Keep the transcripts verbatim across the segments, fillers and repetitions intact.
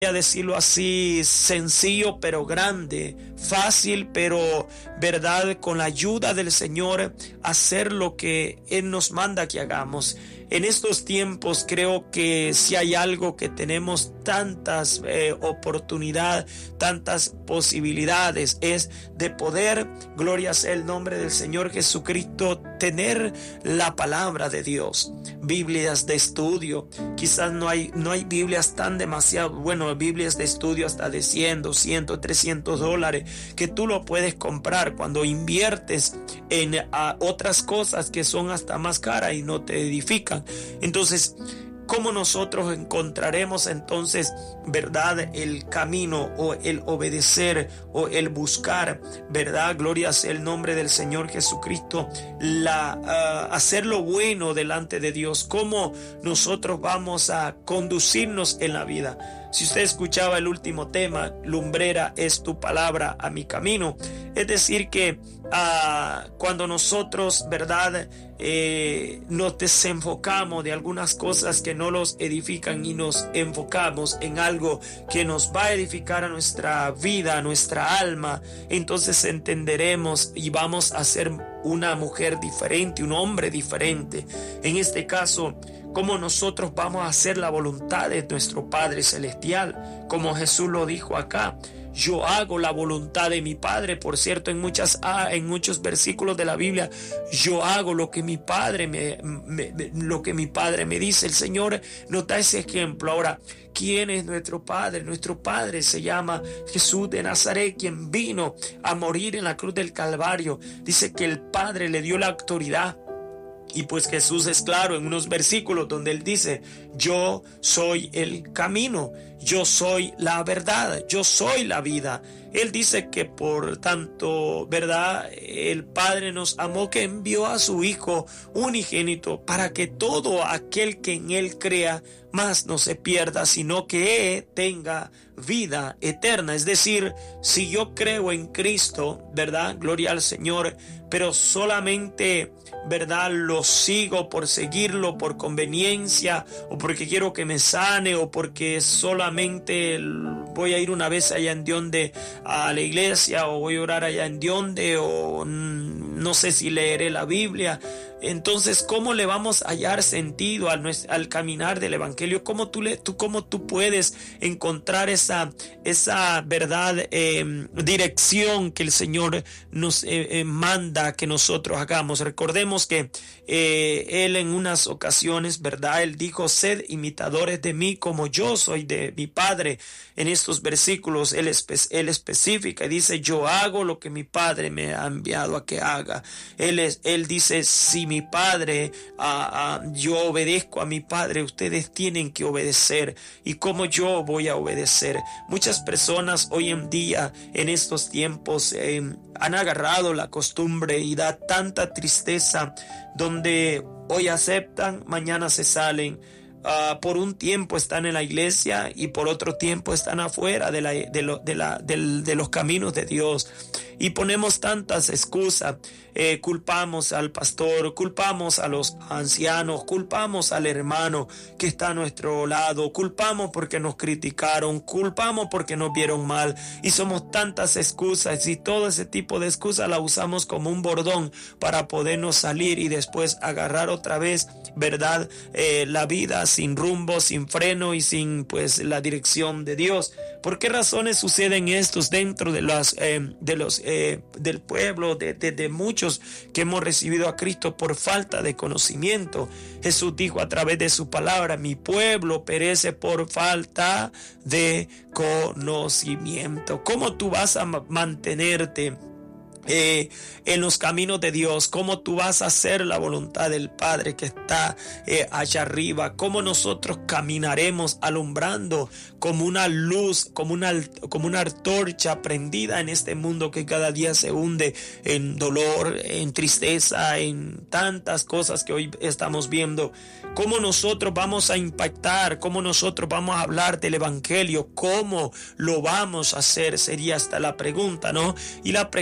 a decirlo así, sencillo pero grande, fácil pero verdad, con la ayuda del Señor, hacer lo que Él nos manda que hagamos. En estos tiempos creo que si hay algo que tenemos tantas eh, oportunidades, tantas posibilidades, es de poder, gloria sea el nombre del Señor Jesucristo, tener la palabra de Dios, Biblias de estudio. Quizás no hay, no hay Biblias tan demasiado, bueno, Biblias de estudio hasta de cien, doscientos, trescientos dólares, que tú lo puedes comprar cuando inviertes en uh, otras cosas que son hasta más caras y no te edifican. Entonces, ¿cómo nosotros encontraremos entonces, verdad, el camino o el obedecer o el buscar, verdad, gloria sea el nombre del Señor Jesucristo, la uh, hacer lo bueno delante de Dios? ¿Cómo nosotros vamos a conducirnos en la vida? Si usted escuchaba el último tema, lumbrera es tu palabra a mi camino, es decir que uh, cuando nosotros, verdad, eh, nos desenfocamos de algunas cosas que no nos edifican y nos enfocamos en algo que nos va a edificar a nuestra vida, a nuestra alma, entonces entenderemos y vamos a ser una mujer diferente, un hombre diferente. En este caso, cómo nosotros vamos a hacer la voluntad de nuestro Padre Celestial, como Jesús lo dijo acá. Yo hago la voluntad de mi Padre. Por cierto, en muchas en muchos versículos de la Biblia, yo hago lo que mi Padre me, me, me lo que mi Padre me dice. El Señor nos da ese ejemplo. Ahora, ¿quién es nuestro Padre? Nuestro Padre se llama Jesús de Nazaret, quien vino a morir en la cruz del Calvario. Dice que el Padre le dio la autoridad. Y pues Jesús es claro en unos versículos donde Él dice: yo soy el camino, yo soy la verdad, yo soy la vida. Él dice que por tanto, verdad, el Padre nos amó, que envió a su Hijo unigénito para que todo aquel que en Él crea más no se pierda, sino que tenga vida eterna. Es decir, si yo creo en Cristo, verdad, gloria al Señor, pero solamente, verdad, lo sigo por seguirlo, por conveniencia, o porque quiero que me sane, o porque solamente voy a ir una vez allá en Dionde a la iglesia, o voy a orar allá en Dionde, o no sé si leeré la Biblia. Entonces, ¿cómo le vamos a hallar sentido al, al caminar del Evangelio? ¿Cómo tú, le, tú, cómo tú puedes encontrar esa, esa verdad, eh, dirección que el Señor nos eh, eh, manda que nosotros hagamos? Recordemos que eh, Él en unas ocasiones, verdad, Él dijo: sed imitadores de mí como yo soy de mi Padre. En estos versículos Él, espe él especifica y dice: yo hago lo que mi Padre me ha enviado a que haga. Él, es, él dice: si mi Padre, uh, uh, yo obedezco a mi Padre, ustedes tienen que obedecer. ¿Y cómo yo voy a obedecer? Muchas personas hoy en día, en estos tiempos, eh, han agarrado la costumbre, y da tanta tristeza, donde hoy aceptan, mañana se salen. Uh, por un tiempo están en la iglesia y por otro tiempo están afuera de, la, de, lo, de, la, de, de los caminos de Dios. Y ponemos tantas excusas, eh, culpamos al pastor, culpamos a los ancianos, culpamos al hermano que está a nuestro lado, culpamos porque nos criticaron, culpamos porque nos vieron mal, y somos tantas excusas, y todo ese tipo de excusas la usamos como un bordón para podernos salir y después agarrar otra vez, verdad, eh, la vida sin rumbo, sin freno y sin pues la dirección de Dios. ¿Por qué razones suceden estos dentro de las eh, de los eh, del pueblo, de, de, de muchos que hemos recibido a Cristo? Por falta de conocimiento. Jesús dijo a través de su palabra: mi pueblo perece por falta de conocimiento. ¿Cómo tú vas a mantenerte Eh, en los caminos de Dios? ¿Cómo tú vas a hacer la voluntad del Padre que está eh, allá arriba? ¿Cómo nosotros caminaremos alumbrando como una luz, como una, como una antorcha prendida en este mundo que cada día se hunde en dolor, en tristeza, en tantas cosas que hoy estamos viendo? ¿Cómo nosotros vamos a impactar? ¿Cómo nosotros vamos a hablar del Evangelio? ¿Cómo lo vamos a hacer? Sería hasta la pregunta, ¿no? Y la, pregu la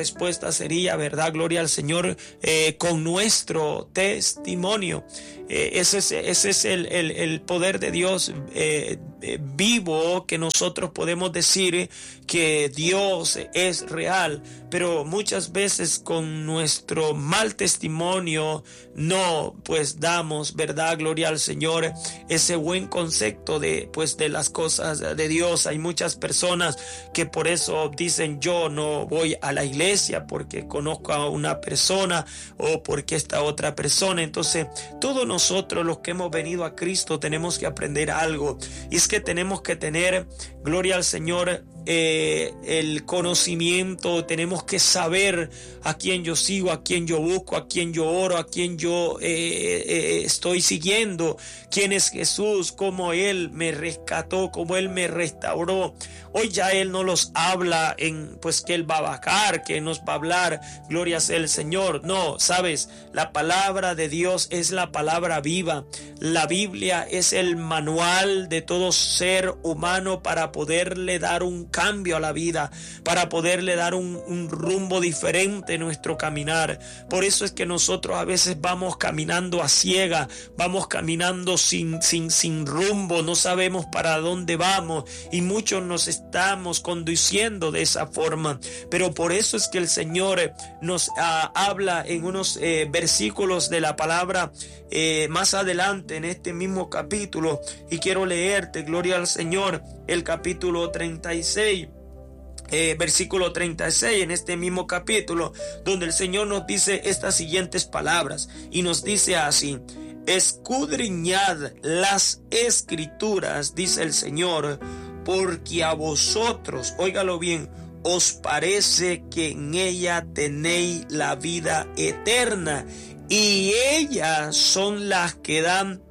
respuesta sería, ¿verdad? Gloria al Señor, eh, con nuestro testimonio. Eh, ese es, ese es el, el, el poder de Dios eh, eh, vivo, que nosotros podemos decir que Dios es real, pero muchas veces con nuestro mal testimonio no pues damos, ¿verdad? Gloria al Señor, ese buen concepto de pues de las cosas de Dios. Hay muchas personas que por eso dicen: yo no voy a la iglesia porque conozco a una persona o porque esta otra persona. Entonces todos nosotros los que hemos venido a Cristo tenemos que aprender algo, y es que tenemos que tener, gloria al Señor, Eh, el conocimiento. Tenemos que saber a quién yo sigo, a quién yo busco, a quién yo oro, a quién yo eh, eh, estoy siguiendo, quién es Jesús, cómo Él me rescató, cómo Él me restauró. Hoy ya Él no los habla en pues que Él va a bajar, que nos va a hablar, gloria sea el Señor. No, sabes, la palabra de Dios es la palabra viva. La Biblia es el manual de todo ser humano para poderle dar un cambio a la vida, para poderle dar un, un rumbo diferente en nuestro caminar. Por eso es que nosotros a veces vamos caminando a ciega, vamos caminando sin, sin, sin rumbo, no sabemos para dónde vamos, y muchos nos estamos conduciendo de esa forma. Pero por eso es que el Señor nos uh, habla en unos eh, versículos de la palabra eh, más adelante en este mismo capítulo, y quiero leerte, gloria al Señor, el capítulo treinta y seis. Eh, versículo treinta y seis en este mismo capítulo, donde el Señor nos dice estas siguientes palabras, y nos dice así: escudriñad las escrituras, dice el Señor, porque a vosotros, óigalo bien, os parece que en ella tenéis la vida eterna, y ellas son las que dan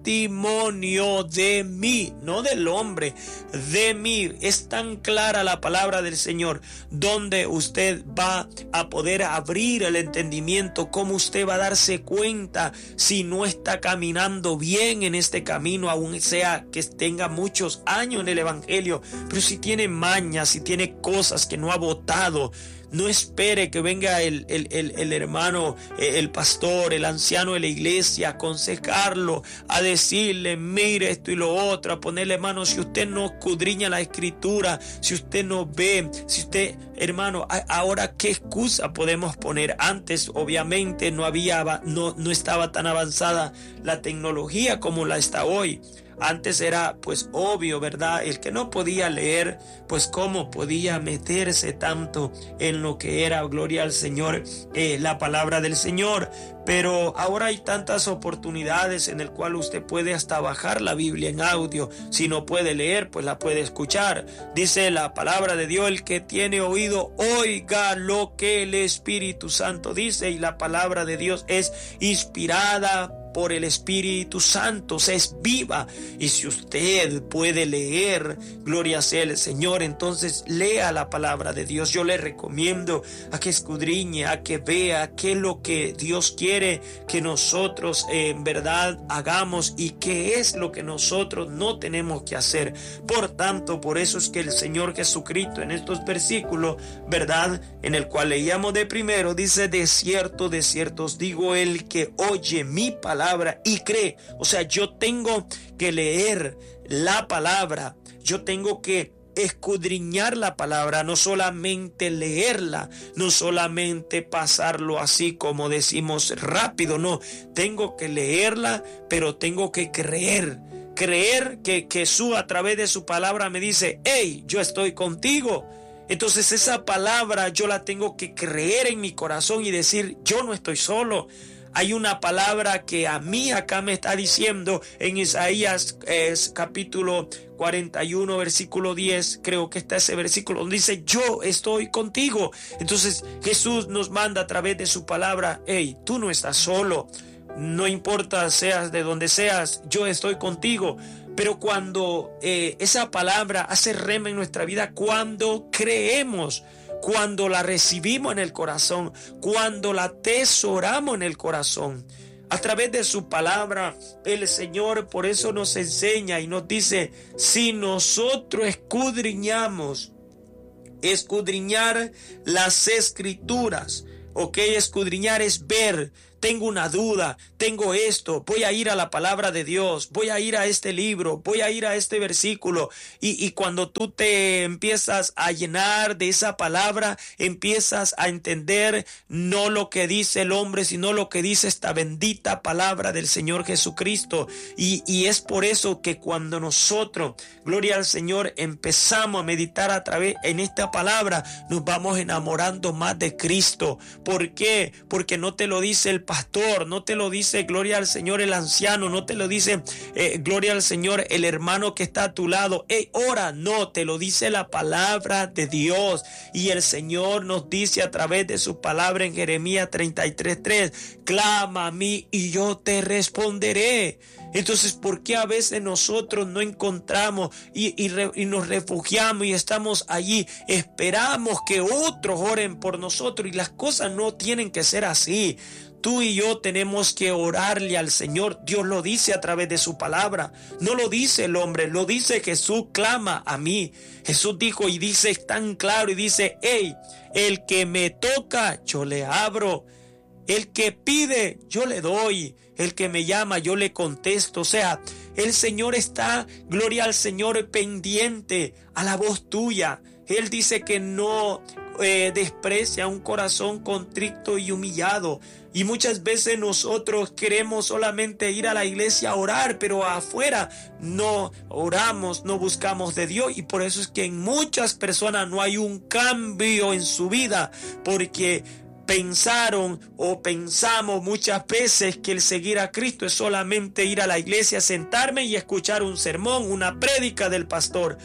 testimonio de mí, no del hombre, de mí. Es tan clara la palabra del Señor, donde usted va a poder abrir el entendimiento, cómo usted va a darse cuenta si no está caminando bien en este camino, aun sea que tenga muchos años en el evangelio, pero si tiene mañas, si tiene cosas que no ha botado. No espere que venga el, el, el, el hermano, el pastor, el anciano de la iglesia a aconsejarlo, a decirle: mire esto y lo otro, a ponerle mano. Si usted no escudriña la escritura, si usted no ve, si usted, hermano, ahora qué excusa podemos poner. Antes obviamente no había, no, no estaba tan avanzada la tecnología como la está hoy. Antes era pues obvio, ¿verdad? El que no podía leer, pues cómo podía meterse tanto en lo que era, gloria al Señor, eh, la palabra del Señor. Pero ahora hay tantas oportunidades en el cual usted puede hasta bajar la Biblia en audio. Si no puede leer, pues la puede escuchar. Dice la palabra de Dios: el que tiene oído, oiga lo que el Espíritu Santo dice. Y la palabra de Dios es inspirada por el Espíritu Santo, se es viva. Y si usted puede leer, gloria sea el Señor, entonces lea la palabra de Dios. Yo le recomiendo a que escudriñe, a que vea qué es lo que Dios quiere que nosotros eh, en verdad hagamos, y qué es lo que nosotros no tenemos que hacer. Por tanto, por eso es que el Señor Jesucristo en estos versículos, verdad, en el cual leíamos de primero, dice: de cierto, de cierto os digo, el que oye mi palabra y cree. O sea, yo tengo que leer la palabra, yo tengo que escudriñar la palabra, no solamente leerla, no solamente pasarlo así como decimos rápido, no, tengo que leerla, pero tengo que creer, creer que Jesús a través de su palabra me dice: hey, yo estoy contigo. Entonces esa palabra yo la tengo que creer en mi corazón y decir: yo no estoy solo. Hay una palabra que a mí acá me está diciendo en Isaías es, capítulo cuarenta y uno, versículo diez, creo que está ese versículo donde dice: yo estoy contigo. Entonces Jesús nos manda a través de su palabra: hey, tú no estás solo, no importa seas de donde seas, yo estoy contigo. Pero cuando eh, esa palabra hace rema en nuestra vida, cuando creemos, cuando la recibimos en el corazón, cuando la atesoramos en el corazón, a través de su palabra, el Señor por eso nos enseña y nos dice: si nosotros escudriñamos Escudriñar las escrituras. Ok, escudriñar es ver. Tengo una duda, tengo esto, voy a ir a la palabra de Dios, voy a ir a este libro, voy a ir a este versículo. Y, y cuando tú te empiezas a llenar de esa palabra, empiezas a entender no lo que dice el hombre, sino lo que dice esta bendita palabra del Señor Jesucristo. Y, y es por eso que cuando nosotros, gloria al Señor, empezamos a meditar a través en esta palabra, nos vamos enamorando más de Cristo. ¿Por qué? Porque no te lo dice el pastor, no te lo dice, gloria al Señor, el anciano, no te lo dice, eh, gloria al Señor, el hermano que está a tu lado. Hey, ora, no, te lo dice la palabra de Dios. Y el Señor nos dice a través de su palabra en Jeremías treinta y tres tres, clama a mí y yo te responderé. Entonces, ¿por qué a veces nosotros no encontramos y, y, re, y nos refugiamos y estamos allí? Esperamos que otros oren por nosotros y las cosas no tienen que ser así. Tú y yo tenemos que orarle al Señor. Dios lo dice a través de su palabra. No lo dice el hombre, lo dice Jesús, clama a mí. Jesús dijo y dice tan claro y dice, hey, el que me toca, yo le abro. El que pide, yo le doy. El que me llama, yo le contesto. O sea, el Señor está, gloria al Señor, pendiente a la voz tuya. Él dice que no eh, desprecia un corazón contrito y humillado. Y muchas veces nosotros queremos solamente ir a la iglesia a orar, pero afuera no oramos, no buscamos de Dios. Y por eso es que en muchas personas no hay un cambio en su vida, porque pensaron o pensamos muchas veces que el seguir a Cristo es solamente ir a la iglesia, sentarme y escuchar un sermón, una prédica del pastor.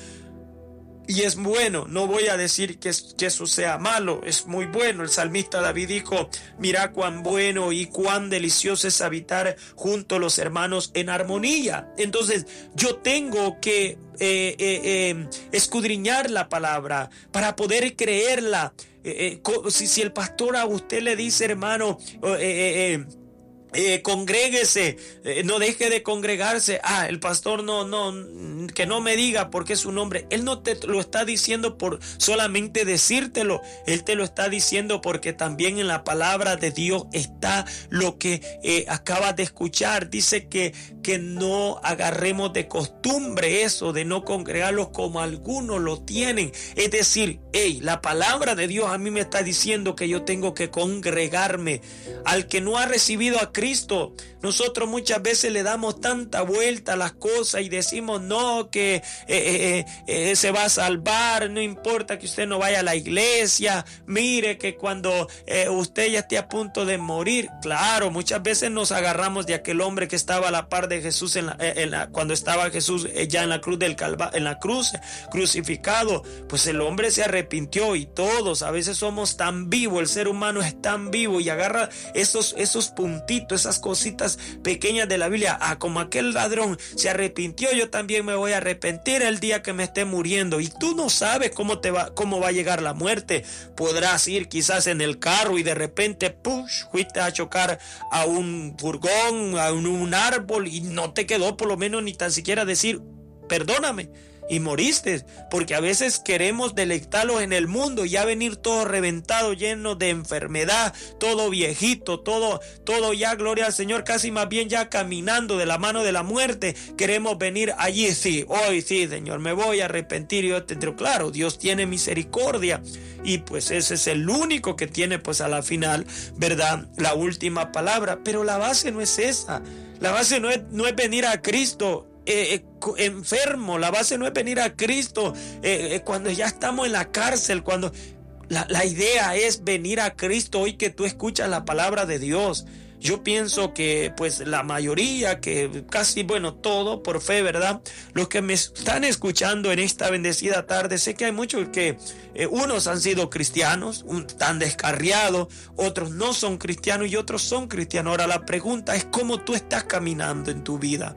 Y es bueno, no voy a decir que, que eso sea malo, es muy bueno. El salmista David dijo, mira cuán bueno y cuán delicioso es habitar junto a los hermanos en armonía. Entonces yo tengo que eh, eh, eh, escudriñar la palabra para poder creerla. Eh, eh, si, si el pastor a usted le dice, hermano, eh, eh, eh, Eh, congréguese, eh, no deje de congregarse. Ah, el pastor no, no, que no me diga porque es un hombre. Él no te lo está diciendo por solamente decírtelo. Él te lo está diciendo porque también en la palabra de Dios está lo que eh, acabas de escuchar. Dice que, que no agarremos de costumbre eso de no congregarlos como algunos lo tienen. Es decir, hey, la palabra de Dios a mí me está diciendo que yo tengo que congregarme. Al que no ha recibido a Cristo, Cristo. Nosotros muchas veces le damos tanta vuelta a las cosas y decimos no, que eh, eh, eh, se va a salvar, no importa que usted no vaya a la iglesia, mire que cuando eh, usted ya esté a punto de morir. Claro, muchas veces nos agarramos de aquel hombre que estaba a la par de Jesús en la, en la, cuando estaba Jesús ya en la cruz del Calvario, en la cruz crucificado. Pues el hombre se arrepintió y todos a veces somos tan vivos, el ser humano es tan vivo y agarra esos, esos puntitos, esas cositas pequeñas de la Biblia. Ah, como aquel ladrón se arrepintió, yo también me voy a arrepentir el día que me esté muriendo. Y tú no sabes cómo te va, cómo va a llegar la muerte. Podrás ir quizás en el carro y de repente push, fuiste a chocar a un furgón, a un, un árbol y no te quedó por lo menos ni tan siquiera decir perdóname. Y moriste, porque a veces queremos deleitarlos en el mundo y ya venir todo reventado, lleno de enfermedad, todo viejito, todo, todo ya, gloria al Señor, casi más bien ya caminando de la mano de la muerte. Queremos venir allí, sí, hoy sí, Señor, me voy a arrepentir y yo te digo, claro, Dios tiene misericordia y pues ese es el único que tiene pues a la final, ¿verdad? La última palabra, pero la base no es esa, la base no es, no es venir a Cristo Eh, eh, enfermo. La base no es venir a Cristo eh, eh, cuando ya estamos en la cárcel, cuando la, la idea es venir a Cristo hoy que tú escuchas la palabra de Dios. Yo pienso que pues la mayoría, que casi, bueno, todo por fe, ¿verdad? Los que me están escuchando en esta bendecida tarde, sé que hay muchos que eh, unos han sido cristianos, un, tan descarriados, otros no son cristianos y otros son cristianos. Ahora la pregunta es cómo tú estás caminando en tu vida.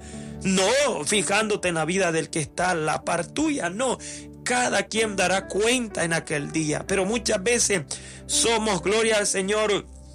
No fijándote en la vida del que está a la par tuya, no. Cada quien dará cuenta en aquel día, pero muchas veces somos, gloria al Señor,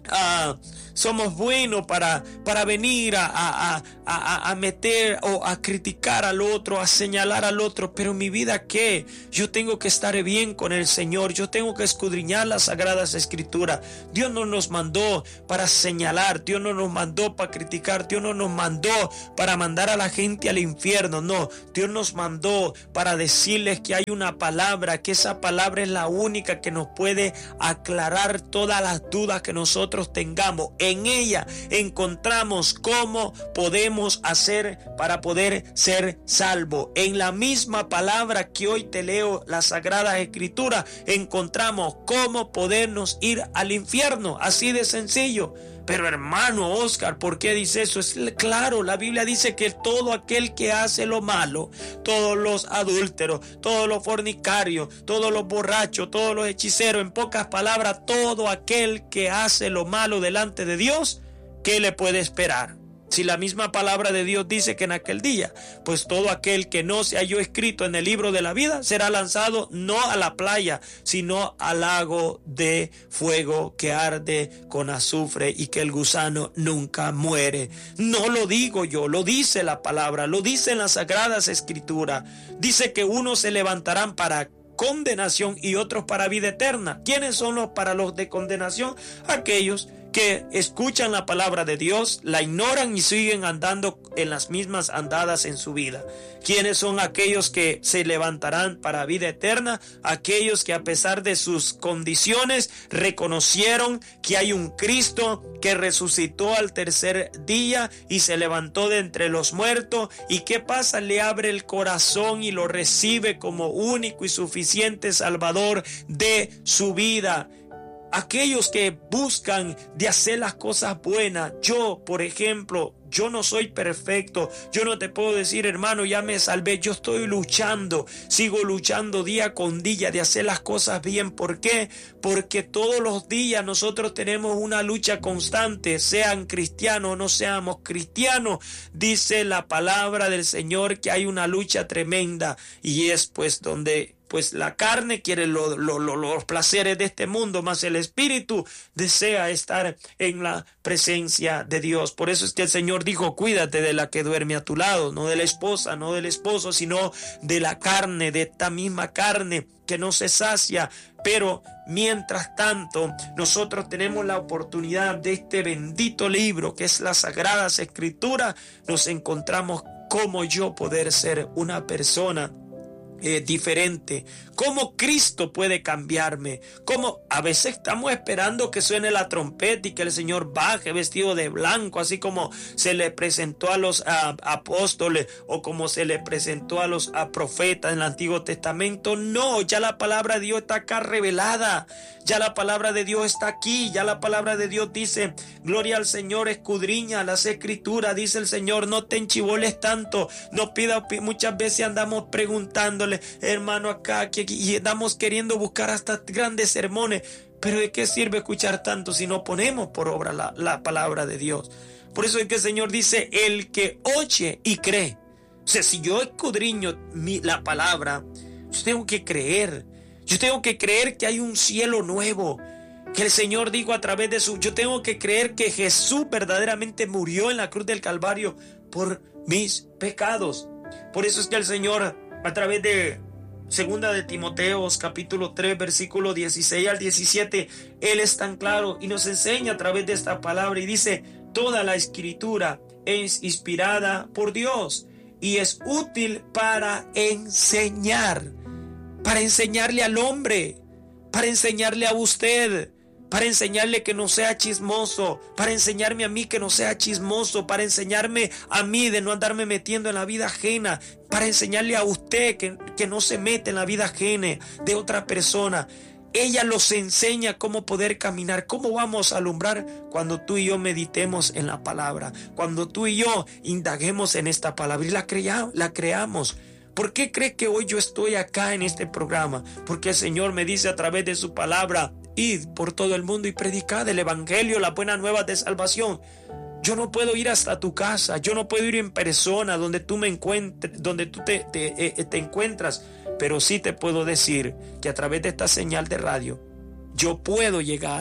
Uh, somos buenos para, para venir a, a, a, a meter o a criticar al otro, a señalar al otro. Pero mi vida, ¿qué? Yo tengo que estar bien con el Señor. Yo tengo que escudriñar las Sagradas Escrituras. Dios no nos mandó para señalar. Dios no nos mandó para criticar. Dios no nos mandó para mandar a la gente al infierno. No, Dios nos mandó para decirles que hay una palabra, que esa palabra es la única que nos puede aclarar todas las dudas que nosotros tengamos. En ella encontramos cómo podemos hacer para poder ser salvos. En la misma palabra que hoy te leo, la Sagrada Escritura, encontramos cómo podernos ir al infierno. Así de sencillo. Pero hermano Oscar, ¿por qué dice eso? Es claro, la Biblia dice que todo aquel que hace lo malo, todos los adúlteros, todos los fornicarios, todos los borrachos, todos los hechiceros, en pocas palabras, todo aquel que hace lo malo delante de Dios, ¿qué le puede esperar? Si la misma palabra de Dios dice que en aquel día, pues todo aquel que no se halló escrito en el libro de la vida será lanzado no a la playa, sino al lago de fuego que arde con azufre y que el gusano nunca muere. No lo digo yo, lo dice la palabra, lo dice en las Sagradas Escrituras. Dice que unos se levantarán para condenación y otros para vida eterna. ¿Quiénes son los para los de condenación? Aquellos que escuchan la palabra de Dios, la ignoran y siguen andando en las mismas andadas en su vida. ¿Quiénes son aquellos que se levantarán para vida eterna? Aquellos que a pesar de sus condiciones reconocieron que hay un Cristo que resucitó al tercer día y se levantó de entre los muertos. ¿Y qué pasa? Le abre el corazón y lo recibe como único y suficiente Salvador de su vida. Aquellos que buscan de hacer las cosas buenas. Yo, por ejemplo, yo no soy perfecto. Yo no te puedo decir, hermano, ya me salvé. Yo estoy luchando, sigo luchando día con día de hacer las cosas bien. ¿Por qué? Porque todos los días nosotros tenemos una lucha constante, sean cristianos o no seamos cristianos. Dice la palabra del Señor que hay una lucha tremenda, y es pues donde pues la carne quiere lo, lo, lo, los placeres de este mundo, más el espíritu desea estar en la presencia de Dios. Por eso es que el Señor dijo, cuídate de la que duerme a tu lado, no de la esposa, no del esposo, sino de la carne, de esta misma carne que no se sacia. Pero mientras tanto, nosotros tenemos la oportunidad de este bendito libro que es las Sagradas Escrituras. Nos encontramos cómo yo poder ser una persona Eh, diferente, cómo Cristo puede cambiarme, cómo a veces estamos esperando que suene la trompeta y que el Señor baje vestido de blanco, así como se le presentó a los a, apóstoles o como se le presentó a los a profetas en el Antiguo Testamento. No, ya la palabra de Dios está acá revelada, ya la palabra de Dios está aquí, ya la palabra de Dios dice, gloria al Señor, escudriña las Escrituras, dice el Señor, no te enchivoles tanto, no pidas, muchas veces andamos preguntándole, hermano, acá, que, y estamos queriendo buscar hasta grandes sermones, pero ¿de qué sirve escuchar tanto si no ponemos por obra la, la palabra de Dios? Por eso es que el Señor dice, el que oye y cree. O sea, si yo escudriño mi, la palabra, yo tengo que creer, yo tengo que creer que hay un cielo nuevo, que el Señor dijo a través de su, yo tengo que creer que Jesús verdaderamente murió en la cruz del Calvario por mis pecados. Por eso es que el Señor, a través de Segunda de Timoteos capítulo tres versículo dieciséis al diecisiete, Él es tan claro y nos enseña a través de esta palabra y dice, toda la Escritura es inspirada por Dios y es útil para enseñar, para enseñarle al hombre, para enseñarle a usted, para enseñarle que no sea chismoso, para enseñarme a mí que no sea chismoso, para enseñarme a mí de no andarme metiendo en la vida ajena, para enseñarle a usted que, que no se mete en la vida ajena de otra persona. Ella los enseña cómo poder caminar, cómo vamos a alumbrar cuando tú y yo meditemos en la palabra, cuando tú y yo indaguemos en esta palabra y la, crea, la creamos. ¿Por qué cree que hoy yo estoy acá en este programa? Porque el Señor me dice a través de su palabra, id por todo el mundo y predicad el evangelio, la buena nueva de salvación. Yo no puedo ir hasta tu casa, yo no puedo ir en persona donde tú me encuentres, donde tú te, te, eh, te encuentras, pero sí te puedo decir que a través de esta señal de radio yo puedo llegar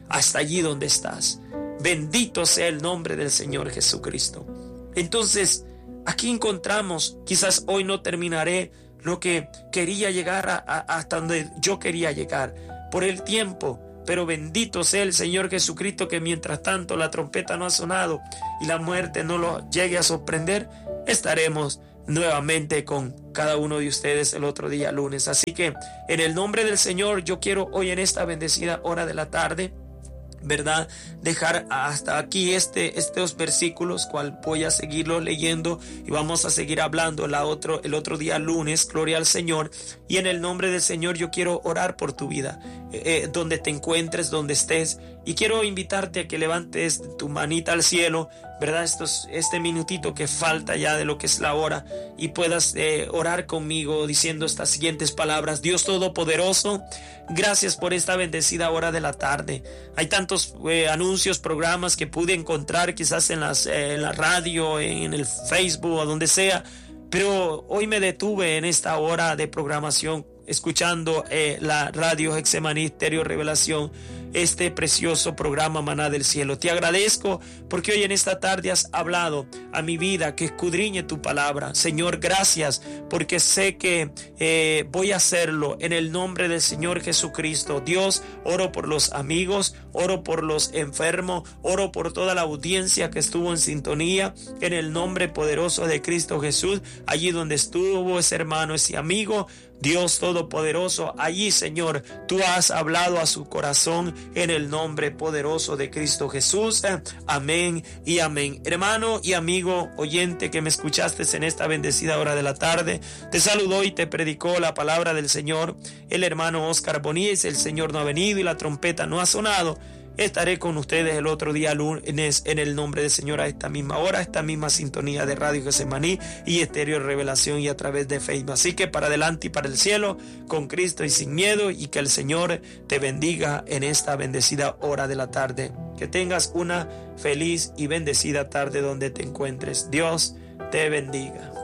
hasta allí donde estás. Bendito sea el nombre del Señor Jesucristo. Entonces, aquí encontramos, quizás hoy no terminaré lo que quería llegar a, a, hasta donde yo quería llegar por el tiempo, pero bendito sea el Señor Jesucristo, que mientras tanto la trompeta no ha sonado y la muerte no lo llegue a sorprender, estaremos nuevamente con cada uno de ustedes el otro día lunes. Así que en el nombre del Señor, yo quiero hoy en esta bendecida hora de la tarde, ¿verdad?, dejar hasta aquí este, estos versículos, cual voy a seguirlos leyendo y vamos a seguir hablando la otro, el otro día lunes. Gloria al Señor. Y en el nombre del Señor yo quiero orar por tu vida, eh, eh, donde te encuentres, donde estés, y quiero invitarte a que levantes tu manita al cielo, ¿verdad? Estos, este minutito que falta ya de lo que es la hora, y puedas eh, orar conmigo diciendo estas siguientes palabras. Dios Todopoderoso, gracias por esta bendecida hora de la tarde. Hay tantos eh, anuncios, programas que pude encontrar quizás en, las, eh, en la radio, en el Facebook o donde sea, pero hoy me detuve en esta hora de programación escuchando eh, la radio Getsemaní Estéreo Revelación, este precioso programa Maná del Cielo. Te agradezco porque hoy en esta tarde has hablado a mi vida, que escudriñe tu palabra. Señor, gracias porque sé que eh, voy a hacerlo en el nombre del Señor Jesucristo. Dios, oro por los amigos, oro por los enfermos, oro por toda la audiencia que estuvo en sintonía, en el nombre poderoso de Cristo Jesús, allí donde estuvo ese hermano, ese amigo. Dios Todopoderoso, allí, Señor, tú has hablado a su corazón en el nombre poderoso de Cristo Jesús. Amén y amén. Hermano y amigo oyente que me escuchaste en esta bendecida hora de la tarde, te saludó y te predicó la palabra del Señor el hermano Oscar Bonilla. El Señor no ha venido y la trompeta no ha sonado. Estaré con ustedes el otro día lunes en el nombre del Señor a esta misma hora, a esta misma sintonía de Radio Getsemaní y Estéreo Revelación y a través de Facebook. Así que para adelante y para el cielo, con Cristo y sin miedo, y que el Señor te bendiga en esta bendecida hora de la tarde. Que tengas una feliz y bendecida tarde donde te encuentres. Dios te bendiga.